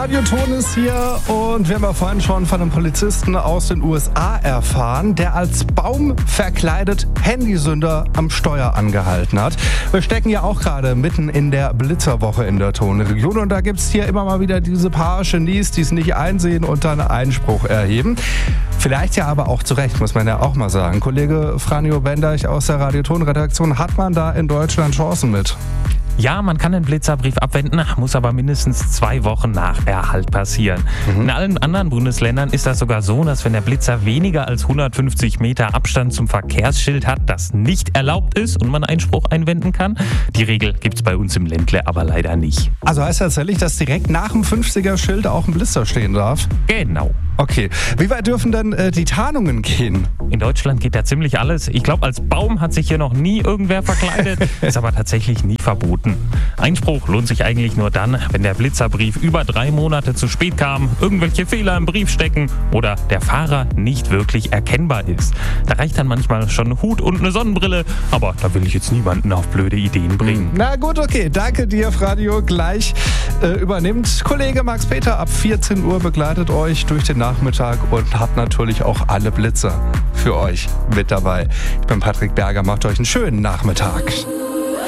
Radioton ist hier und wir haben ja vorhin schon von einem Polizisten aus den USA erfahren, der als Baum verkleidet Handysünder am Steuer angehalten hat. Wir stecken ja auch gerade mitten in der Blitzerwoche in der Tonregion und da gibt es hier immer mal wieder diese paar Genies, die es nicht einsehen und dann Einspruch erheben. Vielleicht ja aber auch zu Recht, muss man ja auch mal sagen. Kollege Franjo Bendeich aus der Radioton-Redaktion, hat man da in Deutschland Chancen mit? Ja, man kann den Blitzerbrief abwenden, muss aber mindestens 2 Wochen nach Erhalt passieren. In allen anderen Bundesländern ist das sogar so, dass wenn der Blitzer weniger als 150 Meter Abstand zum Verkehrsschild hat, das nicht erlaubt ist und man Einspruch einwenden kann. Die Regel gibt's bei uns im Ländle aber leider nicht. Also heißt das tatsächlich, dass direkt nach dem 50er-Schild auch ein Blitzer stehen darf? Genau. Okay. Wie weit dürfen denn die Tarnungen gehen? In Deutschland geht da ziemlich alles. Ich glaube, als Baum hat sich hier noch nie irgendwer verkleidet, ist aber tatsächlich nie verboten. Einspruch lohnt sich eigentlich nur dann, wenn der Blitzerbrief über 3 Monate zu spät kam, irgendwelche Fehler im Brief stecken oder der Fahrer nicht wirklich erkennbar ist. Da reicht dann manchmal schon ein Hut und eine Sonnenbrille, aber da will ich jetzt niemanden auf blöde Ideen bringen. Na gut, okay. Danke dir, Radio. Gleich übernimmt Kollege Max Peter ab 14 Uhr, begleitet euch durch den Nachmittag und hat natürlich auch alle Blitzer für euch mit dabei. Ich bin Patrick Berger, macht euch einen schönen Nachmittag.